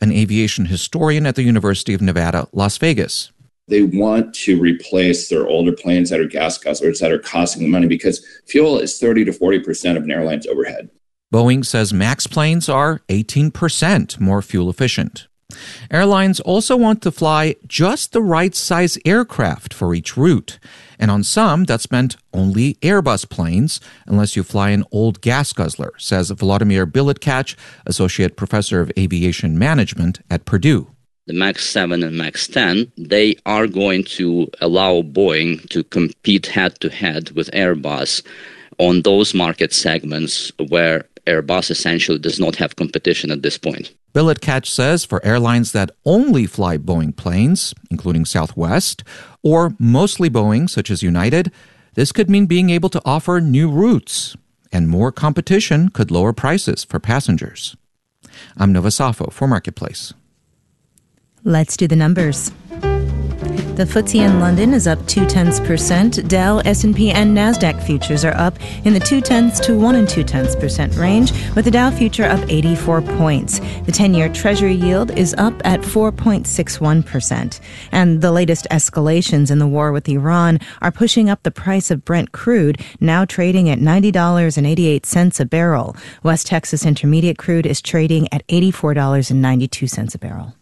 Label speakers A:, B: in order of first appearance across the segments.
A: an aviation historian at the University of Nevada, Las Vegas.
B: They want to replace their older planes that are gas guzzlers that are costing them money because fuel is 30 to 40% of an airline's overhead.
A: Boeing says MAX planes are 18% more fuel efficient. Airlines also want to fly just the right size aircraft for each route. And on some, that's meant only Airbus planes, unless you fly an old gas guzzler, says Vladimir Biletkach, Associate Professor of Aviation Management at Purdue.
C: The MAX 7 and MAX 10, they are going to allow Boeing to compete head-to-head with Airbus on those market segments where Airbus essentially does not have competition at this point.
A: Biletkach says for airlines that only fly Boeing planes, including Southwest, or mostly Boeing, such as United, this could mean being able to offer new routes, and more competition could lower prices for passengers. I'm Nova Safo for Marketplace.
D: Let's do the numbers. The FTSE in London is up 0.2%. Dow, S&P, and NASDAQ futures are up in the 0.2 to 1.2% range, with the Dow future up 84 points. The 10-year Treasury yield is up at 4.61%. And the latest escalations in the war with Iran are pushing up the price of Brent crude, now trading at $90.88 a barrel. West Texas Intermediate crude is trading at $84.92 a barrel.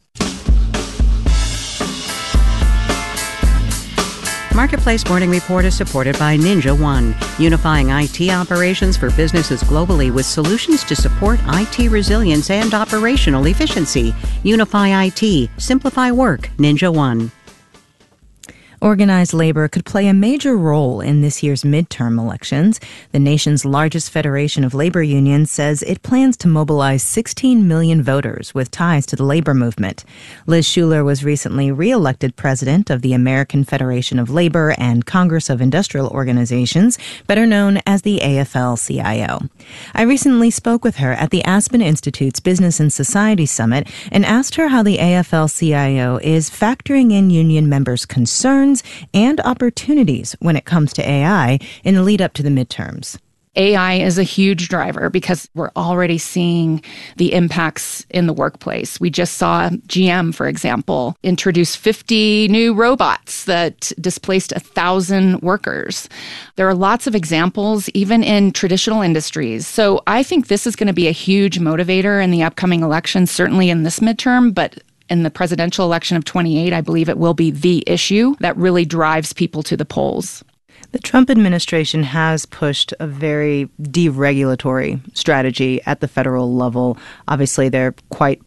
E: Marketplace Morning Report is supported by Ninja One, unifying IT operations for businesses globally with solutions to support IT resilience and operational efficiency. Unify IT. Simplify work. Ninja One.
D: Organized labor could play a major role in this year's midterm elections. The nation's largest federation of labor unions says it plans to mobilize 16 million voters with ties to the labor movement. Liz Shuler was recently re-elected president of the American Federation of Labor and Congress of Industrial Organizations, better known as the AFL-CIO. I recently spoke with her at the Aspen Institute's Business and Society Summit and asked her how the AFL-CIO is factoring in union members' concerns and opportunities when it comes to AI in the lead up to the midterms.
F: AI is a huge driver because we're already seeing the impacts in the workplace. We just saw GM, for example, introduce 50 new robots that displaced 1,000 workers. There are lots of examples, even in traditional industries. So I think this is going to be a huge motivator in the upcoming election, certainly in this midterm, but in the presidential election of 28, I believe it will be the issue that really drives people to the polls.
D: The Trump administration has pushed a very deregulatory strategy at the federal level. Obviously, they're quite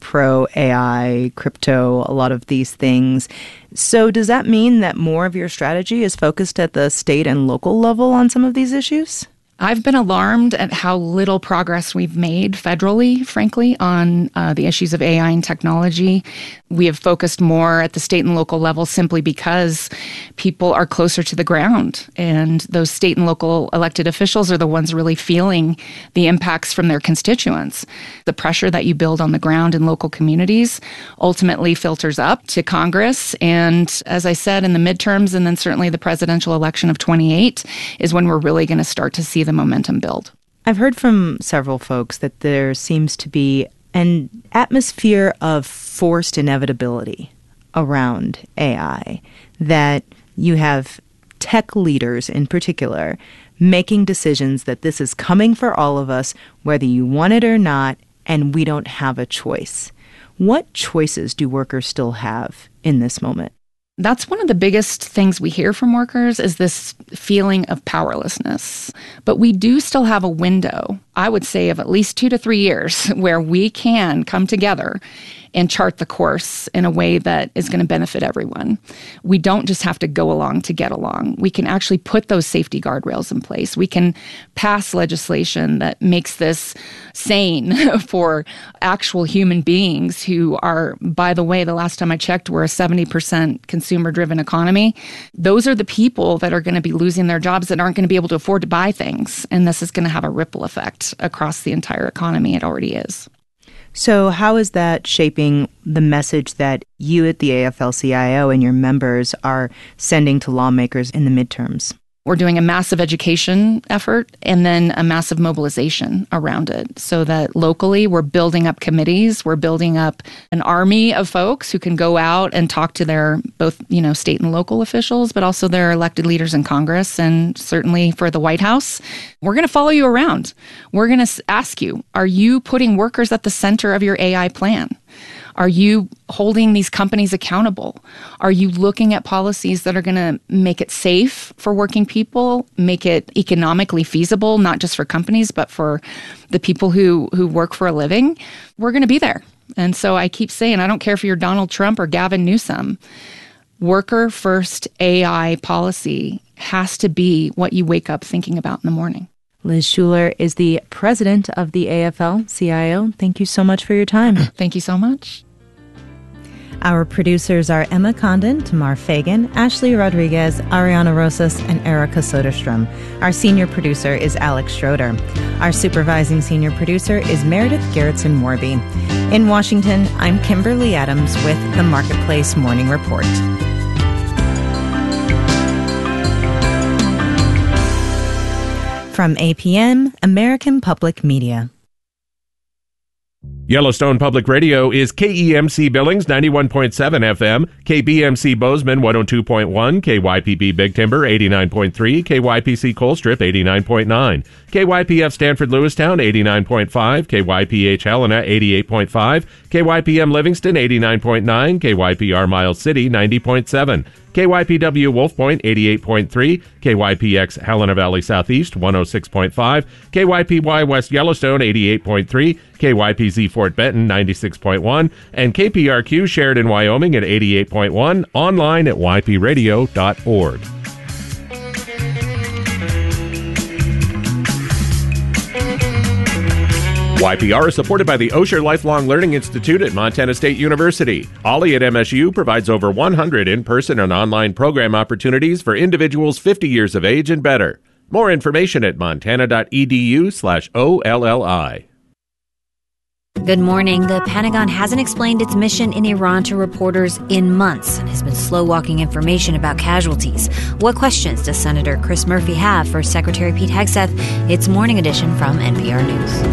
D: pro-AI, crypto, a lot of these things. So does that mean that more of your strategy is focused at the state and local level on some of these issues?
F: I've been alarmed at how little progress we've made federally, frankly, on the issues of AI and technology. We have focused more at the state and local level simply because people are closer to the ground. And those state and local elected officials are the ones really feeling the impacts from their constituents. The pressure that you build on the ground in local communities ultimately filters up to Congress. And as I said, in the midterms and then certainly the presidential election of 28 is when we're really going to start to see the momentum build.
D: I've heard from several folks that there seems to be an atmosphere of forced inevitability around AI, that you have tech leaders in particular making decisions that this is coming for all of us, whether you want it or not, and we don't have a choice. What choices do workers still have in this moment?
F: That's one of the biggest things we hear from workers is this feeling of powerlessness. But we do still have a window, I would say, of at least 2 to 3 years where we can come together and chart the course in a way that is going to benefit everyone. We don't just have to go along to get along. We can actually put those safety guardrails in place. We can pass legislation that makes this sane for actual human beings who are, by the way, the last time I checked, we're a 70% consumer-driven economy. Those are the people that are going to be losing their jobs that aren't going to be able to afford to buy things. And this is going to have a ripple effect across the entire economy. It already is.
D: So how is that shaping the message that you at the AFL-CIO and your members are sending to lawmakers in the midterms?
F: We're doing a massive education effort and then a massive mobilization around it so that locally we're building up committees. We're building up an army of folks who can go out and talk to their both, state and local officials, but also their elected leaders in Congress and certainly for the White House. We're going to follow you around. We're going to ask you, are you putting workers at the center of your AI plan? Are you holding these companies accountable? Are you looking at policies that are going to make it safe for working people, make it economically feasible, not just for companies, but for the people who work for a living? We're going to be there. And so I keep saying, I don't care if you're Donald Trump or Gavin Newsom, worker first AI policy has to be what you wake up thinking about in the morning.
D: Liz Shuler is the president of the AFL-CIO. Thank you so much for your time.
F: Thank you so much.
D: Our producers are Emma Condon, Tamar Fagan, Ashley Rodriguez, Ariana Rosas, and Erica Soderstrom. Our senior producer is Alex Schroeder. Our supervising senior producer is Meredith Gerritsen-Warby. In Washington, I'm Kimberly Adams with the Marketplace Morning Report. From APM, American Public Media.
G: Yellowstone Public Radio is KEMC Billings 91.7 FM, KBMC Bozeman 102.1, KYPB Big Timber 89.3, KYPC Colstrip 89.9, KYPF Stanford Lewistown 89.5, KYPH Helena 88.5, KYPM Livingston 89.9, KYPR Miles City 90.7, KYPW Wolf Point 88.3, KYPX Helena Valley Southeast 106.5, KYPY West Yellowstone 88.3, KYPZ Fort Benton 96.1, and KPRQ Sheridan, Wyoming at 88.1, online at ypradio.org. YPR is supported by the Osher Lifelong Learning Institute at Montana State University. OLLI at MSU provides over 100 in-person and online program opportunities for individuals 50 years of age and better. More information at montana.edu/OLLI.
H: Good morning. The Pentagon hasn't explained its mission in Iran to reporters in months and has been slow-walking information about casualties. What questions does Senator Chris Murphy have for Secretary Pete Hegseth? It's Morning Edition from NPR News.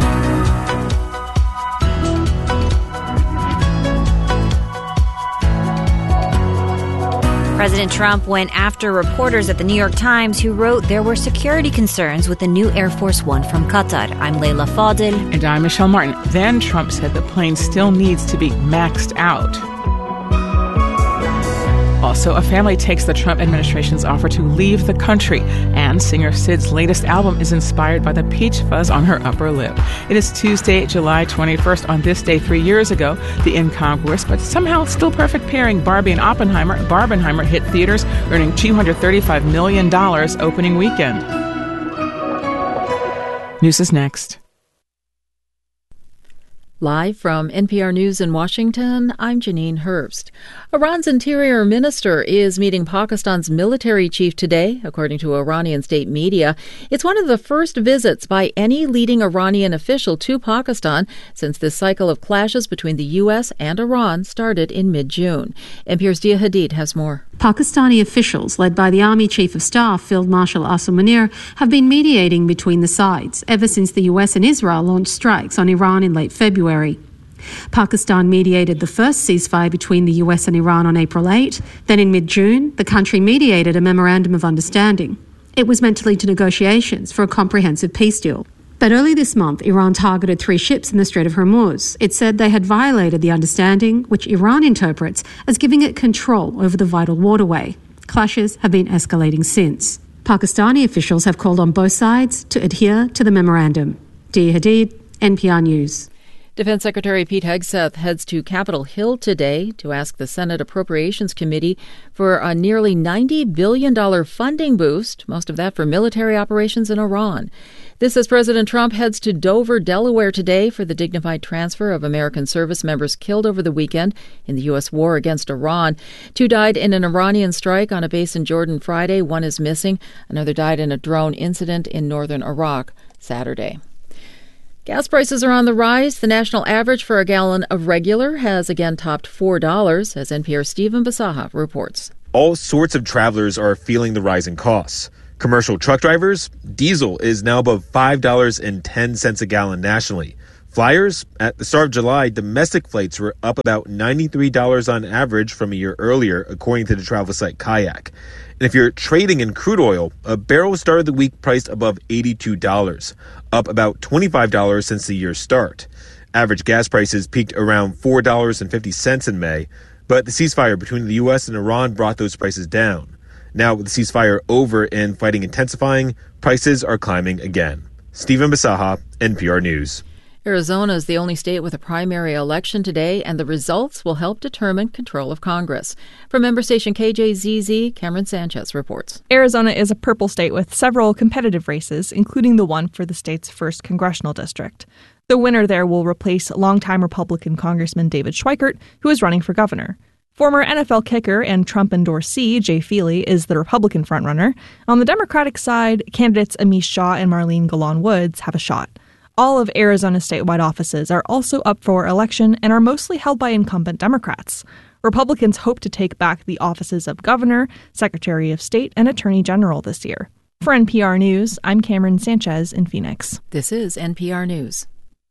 H: President Trump went after reporters at the New York Times who wrote there were security concerns with the new Air Force One from Qatar. I'm Leila Fadil.
I: And I'm Michelle Martin. Then Trump said the plane still needs to be maxed out. Also, a family takes the Trump administration's offer to leave the country, and singer Syd's latest album is inspired by the peach fuzz on her upper lip. It is Tuesday, July 21st. On this day 3 years ago, the incongruous but somehow still perfect pairing Barbie and Oppenheimer, Barbenheimer, hit theaters, earning $235 million opening weekend. News is next.
J: Live from NPR News in Washington, I'm Janine Herbst. Iran's interior minister is meeting Pakistan's military chief today, according to Iranian state media. It's one of the first visits by any leading Iranian official to Pakistan since this cycle of clashes between the U.S. and Iran started in mid-June. NPR's Dia Hadid has more.
K: Pakistani officials, led by the Army Chief of Staff, Field Marshal Asim Munir, have been mediating between the sides ever since the U.S. and Israel launched strikes on Iran in late February. Pakistan mediated the first ceasefire between the US and Iran on April 8. Then in mid-June, the country mediated a memorandum of understanding. It was meant to lead to negotiations for a comprehensive peace deal. But early this month, Iran targeted 3 ships in the Strait of Hormuz. It said they had violated the understanding, which Iran interprets as giving it control over the vital waterway. Clashes have been escalating since. Pakistani officials have called on both sides to adhere to the memorandum. Dia Hadid, NPR News.
J: Defense Secretary Pete Hegseth heads to Capitol Hill today to ask the Senate Appropriations Committee for a nearly $90 billion funding boost, most of that for military operations in Iran. This as President Trump heads to Dover, Delaware today for the dignified transfer of American service members killed over the weekend in the U.S. war against Iran. 2 died in an Iranian strike on a base in Jordan Friday. 1 is missing. Another died in a drone incident in northern Iraq Saturday. Gas prices are on the rise. The national average for a gallon of regular has again topped $4, as NPR's Stephen Basaha reports.
L: All sorts of travelers are feeling the rising costs. Commercial truck drivers, diesel is now above $5.10 a gallon nationally. Flyers, at the start of July, domestic flights were up about $93 on average from a year earlier, according to the travel site Kayak. And if you're trading in crude oil, a barrel started the week priced above $82, up about $25 since the year's start. Average gas prices peaked around $4.50 in May, but the ceasefire between the U.S. and Iran brought those prices down. Now, with the ceasefire over and fighting intensifying, prices are climbing again. Stephen Basaha, NPR News.
J: Arizona is the only state with a primary election today, and the results will help determine control of Congress. From member station KJZZ, Cameron Sanchez reports.
M: Arizona is a purple state with several competitive races, including the one for the state's first congressional district. The winner there will replace longtime Republican Congressman David Schweikert, who is running for governor. Former NFL kicker and Trump endorsee Jay Feely is the Republican frontrunner. On the Democratic side, candidates Amish Shaw and Marlene Golan Woods have a shot. All of Arizona's statewide offices are also up for election and are mostly held by incumbent Democrats. Republicans hope to take back the offices of governor, secretary of state, and attorney general this year. For NPR News, I'm Cameron Sanchez in Phoenix.
J: This is NPR News.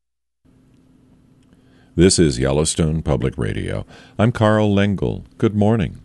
N: This is Yellowstone Public Radio. I'm Carl Lengel. Good morning.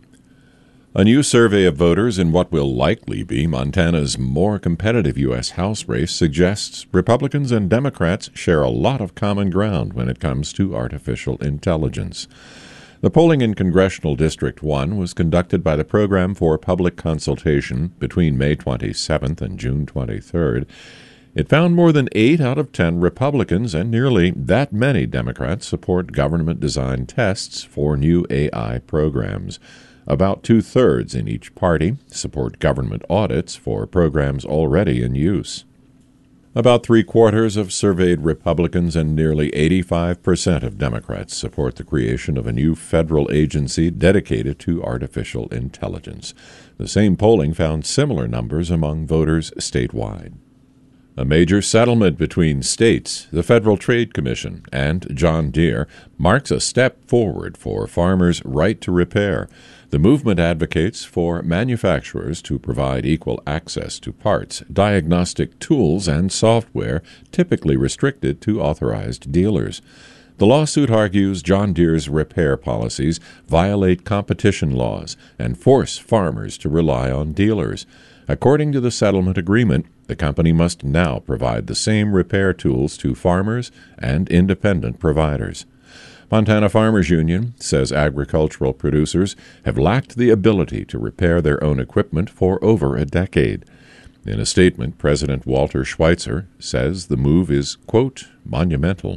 N: A new survey of voters in what will likely be Montana's more competitive U.S. House race suggests Republicans and Democrats share a lot of common ground when it comes to artificial intelligence. The polling in Congressional District 1 was conducted by the Program for Public Consultation between May 27th and June 23rd. It found more than 8 out of 10 Republicans and nearly that many Democrats support government-designed tests for new AI programs. About 2/3 in each party support government audits for programs already in use. About 3/4 of surveyed Republicans and nearly 85% of Democrats support the creation of a new federal agency dedicated to artificial intelligence. The same polling found similar numbers among voters statewide. A major settlement between states, the Federal Trade Commission, and John Deere marks a step forward for farmers' right to repair. The movement advocates for manufacturers to provide equal access to parts, diagnostic tools, and software typically restricted to authorized dealers. The lawsuit argues John Deere's repair policies violate competition laws and force farmers to rely on dealers. According to the settlement agreement, the company must now provide the same repair tools to farmers and independent providers. Montana Farmers Union says agricultural producers have lacked the ability to repair their own equipment for over a decade. In a statement, President Walter Schweitzer says the move is, quote, monumental.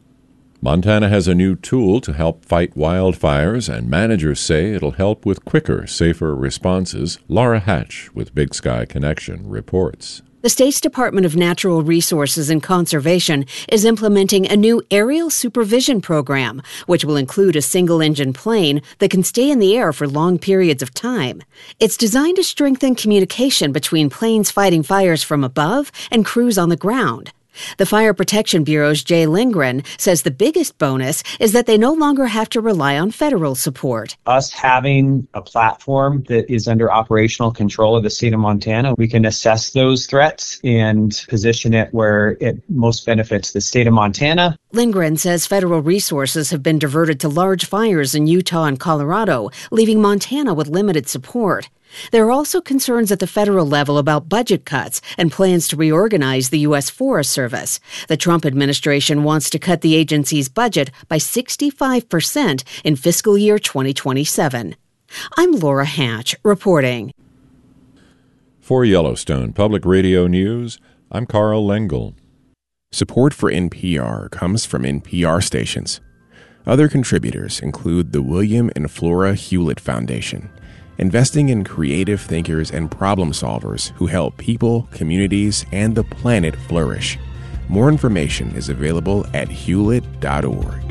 N: Montana has a new tool to help fight wildfires, and managers say it'll help with quicker, safer responses. Laura Hatch with Big Sky Connection reports.
O: The state's Department of Natural Resources and Conservation is implementing a new aerial supervision program, which will include a single-engine plane that can stay in the air for long periods of time. It's designed to strengthen communication between planes fighting fires from above and crews on the ground. The Fire Protection Bureau's Jay Lindgren says the biggest bonus is that they no longer have to rely on federal support.
P: Us having a platform that is under operational control of the state of Montana, we can assess those threats and position it where it most benefits the state of Montana.
O: Lindgren says federal resources have been diverted to large fires in Utah and Colorado, leaving Montana with limited support. There are also concerns at the federal level about budget cuts and plans to reorganize the U.S. Forest Service. The Trump administration wants to cut the agency's budget by 65% in fiscal year 2027. I'm Laura Hatch, reporting.
N: For Yellowstone Public Radio News, I'm Carl Lengel.
Q: Support for NPR comes from NPR stations. Other contributors include the William and Flora Hewlett Foundation, investing in creative thinkers and problem solvers who help people, communities, and the planet flourish. More information is available at hewlett.org.